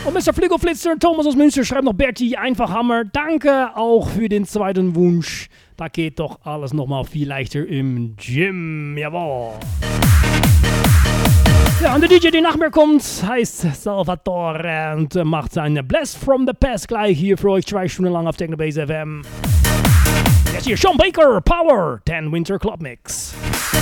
Und Mr. Fliegerflitzer, Thomas aus Münster schreibt noch, Berti, einfach Hammer. Danke auch für den zweiten Wunsch. Da geht doch alles nochmal viel leichter im Gym. Jawohl. Ja, und der DJ, der nach mir kommt, heißt Salvatore und macht seine Blast from the Past gleich hier für euch 2 Stunden lang auf Technobase FM. Jetzt hier Sean Baker, Power, 10 Winter Club Mix.